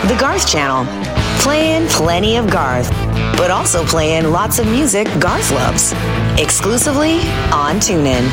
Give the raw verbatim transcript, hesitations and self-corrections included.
The Garth Channel. Playing plenty of Garth, but also playing lots of music Garth loves. Exclusively on TuneIn.